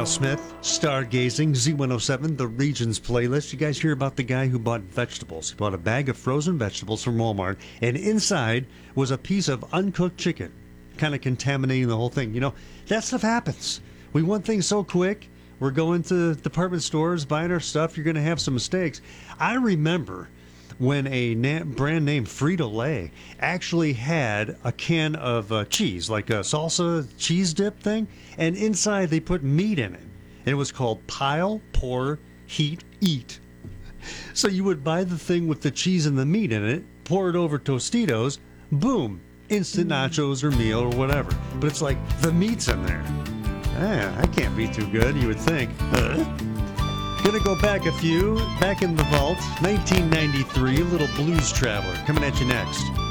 Al Smith, Stargazing, Z107, the Regions playlist. You guys hear about the guy who bought vegetables. He bought a bag of frozen vegetables from Walmart, and inside was a piece of uncooked chicken, kind of contaminating the whole thing. You know, that stuff happens. We want things so quick. We're going to department stores, buying our stuff. You're going to have some mistakes. I remember when a brand name Frito-Lay actually had a can of cheese, like a salsa cheese dip thing, and inside they put meat in it. And it was called Pile, Pour, Heat, Eat. So you would buy the thing with the cheese and the meat in it, pour it over Tostitos, boom, instant nachos or meal or whatever. But it's like the meat's in there. That can't be too good, you would think. Gonna go back a few, back in the vault, 1993, Little Blues Traveler, coming at you next.